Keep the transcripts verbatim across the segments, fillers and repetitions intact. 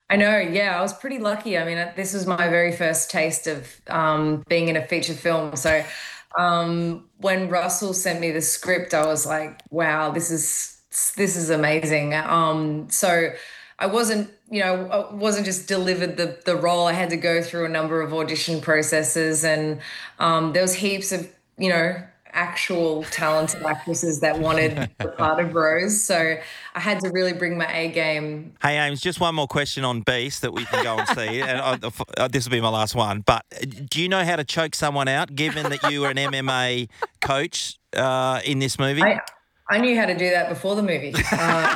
I know, yeah, I was pretty lucky. I mean, uh, this was my very first taste of um, being in a feature film. So um, when Russell sent me the script, I was like, wow, this is this is amazing. Um, so I wasn't, you know, I wasn't just delivered the the role. I had to go through a number of audition processes, and um, there was heaps of, you know, actual talented actresses that wanted the part of Rose. So I had to really bring my A game. Hey, Ames, just one more question on Beast that we can go and see. and I, uh, This will be my last one. But uh, do you know how to choke someone out, given that you were an M M A coach uh, in this movie? I, I knew how to do that before the movie. Uh,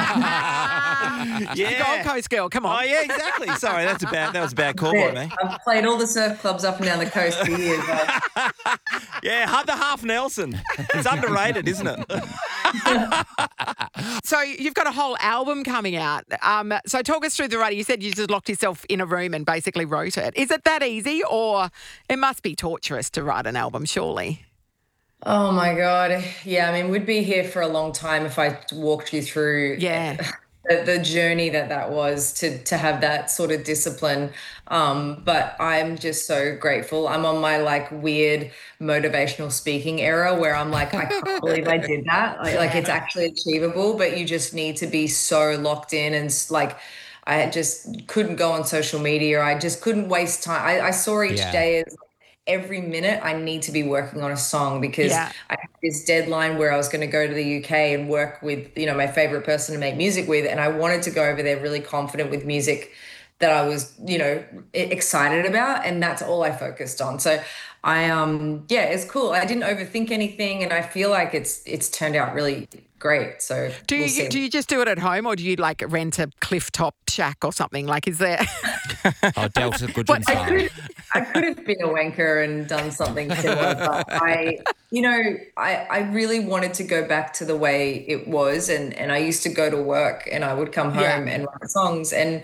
yeah. Gold Coast girl, come on. Oh, yeah, exactly. Sorry, that's a bad, that was a bad call by me. I've played all the surf clubs up and down the coast for years. Yeah, the half Nelson. It's underrated, isn't it? So you've got a whole album coming out. Um, so talk us through the writing. You said you just locked yourself in a room and basically wrote it. Is it that easy, or it must be torturous to write an album, surely? Oh my God. Yeah, I mean, we'd be here for a long time if I walked you through yeah. the, the journey that that was to to have that sort of discipline. Um, but I'm just so grateful. I'm on my like weird motivational speaking era where I'm like, I can't believe I did that. Like, like it's actually achievable, but you just need to be so locked in and like, I just couldn't go on social media. I just couldn't waste time. I, I saw each Yeah. day as every minute I need to be working on a song because Yeah. I had this deadline where I was going to go to the U K and work with, you know, my favorite person to make music with. And I wanted to go over there really confident with music that I was, you know, e- excited about. And that's all I focused on. So I, um, yeah, it's cool. I didn't overthink anything. And I feel like it's, it's turned out really great. So Do you we'll see. do you just do it at home, or do you like rent a cliff top shack or something? Like, is there? Oh, Delta Goodwin What- I style. could, I could have been a wanker and done something similar, but I, you know, I, I really wanted to go back to the way it was. And, and I used to go to work and I would come home Yeah. and write songs. And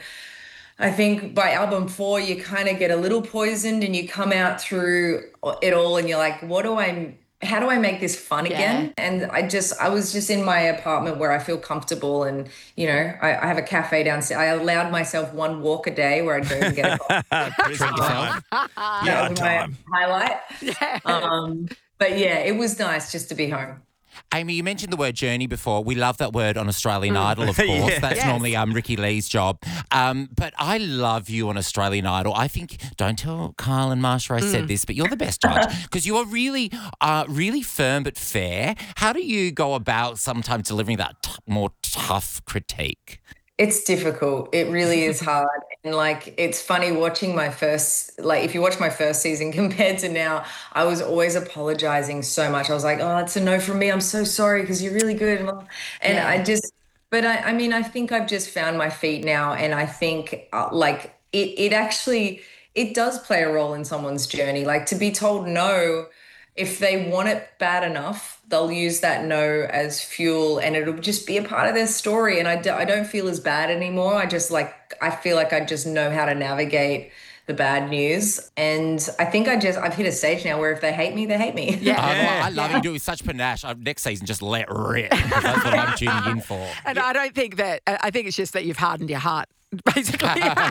I think by album four, you kind of get a little poisoned and you come out through it all and you're like, what do I, how do I make this fun Yeah. again? And I just, I was just in my apartment where I feel comfortable and, you know, I, I have a cafe downstairs. I allowed myself one walk a day where I'd go and get a coffee. Prison time. That Yeah, was my time. highlight. Yeah. Um, but yeah, it was nice just to be home. Amy, you mentioned the word journey before. We love that word on Australian Idol, of course. Yeah. That's Yes. normally um, Ricky Lee's job. Um, but I love you on Australian Idol. I think, don't tell Carl and Marsha I said this, but you're the best judge because you are really, uh, really firm but fair. How do you go about sometimes delivering that t- more tough critique? It's difficult. It really is hard. And like, it's funny watching my first, like, if you watch my first season compared to now, I was always apologizing so much. I was like, oh, it's a no from me. I'm so sorry because you're really good. And Yeah. I just, but I, I mean, I think I've just found my feet now. And I think uh, like it, it actually, it does play a role in someone's journey. Like to be told no, if they want it bad enough, they'll use that no as fuel and it'll just be a part of their story. And I, do, I don't feel as bad anymore. I just like, I feel like I just know how to navigate the bad news. And I think I just, I've hit a stage now where if they hate me, they hate me. Yeah. I, I love you do it with such panache. Uh, next season, just let rip. Because that's what I'm tuning in for. And I don't think that. I think it's just that you've hardened your heart, basically.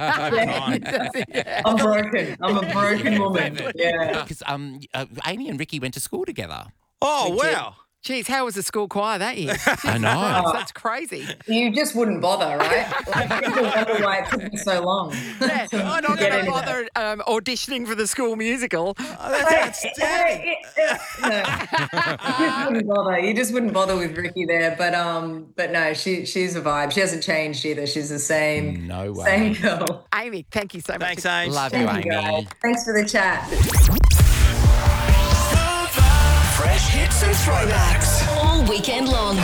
I'm broken. I'm a broken woman. Yeah. Because um, uh, Amy and Ricky went to school together. Oh, We did. wow. Jeez, how was the school choir that year? I know. That's, that's crazy. You just wouldn't bother, right? Like, people wonder why it took me so long. Yeah, to I'm not get going to into bother um, auditioning for the school musical. Oh, that's outstanding. No. You just wouldn't bother. You just wouldn't bother with Ricky there. But um, but no, she she's a vibe. She hasn't changed either. She's the same No way. same girl. Amy, thank you so much. Thanks, Ames. Love you, Thank you, Amy. guys. Thanks for the chat. Fresh hits and throwbacks. All weekend long.